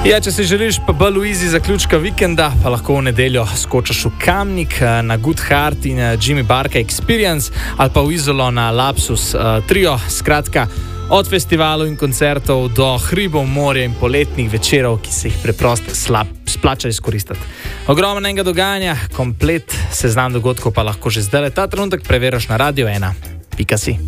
Ja, če si želiš pa bolj v easy zaključka vikenda, pa lahko v nedeljo skočiš v Kamnik na Good Heart in Jimmy Barka Experience ali pa v Izolo na Lapsus Trio. Skratka, od festivalov in koncertov do hribov, morja in poletnih večerov, ki se jih preprosto splača izkoristiti. Ogromnega dogajanja, komplet seznam dogodkov pa lahko že zdaj ta trenutek preveriš na Radio 1.si.